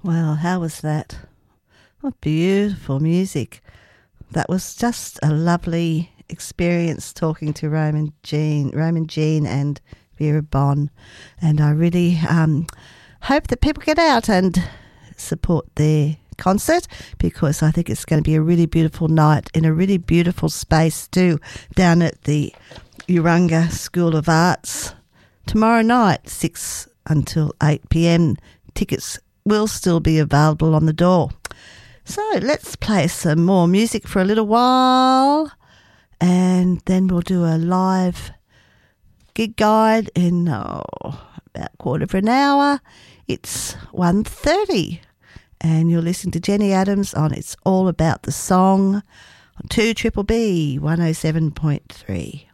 Well, how was that? What beautiful music. That was just a lovely experience talking to Roman Jean and Vera Bon. And I really hope that people get out and support their concert, because I think it's going to be a really beautiful night in a really beautiful space too, down at the Urunga School of Arts tomorrow night, 6 until 8 p.m. Tickets will still be available on the door. So let's play some more music for a little while, and then we'll do a live gig guide in about quarter of an hour. It's 1:30, and you're listening to Jenny Adams on It's All About the Song on 2BBB 107.3.